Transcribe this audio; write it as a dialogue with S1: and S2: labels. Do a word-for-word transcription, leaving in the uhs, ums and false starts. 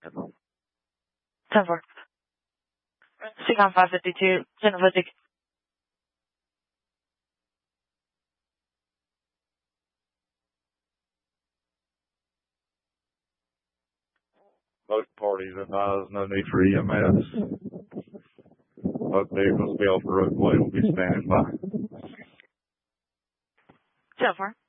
S1: ten four. Seacom five fifty-two, General Physics.
S2: Most parties advise no need for E M S. Most vehicles will be off the roadway will be standing by.
S1: ten four.